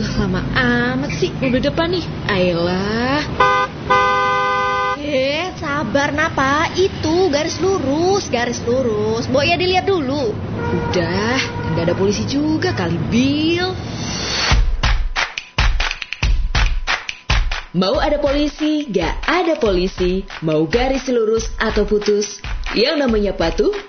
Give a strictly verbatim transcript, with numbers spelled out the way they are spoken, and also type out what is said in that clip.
lama amat sih mobil depan nih. Ayolah. Eh, sabar Napa. Itu garis lurus, garis lurus. Mbok ya dilihat dulu. Udah, nggak ada polisi juga kali, Bill. Mau ada polisi, gak ada polisi. Mau garis lurus atau putus, yang namanya patuh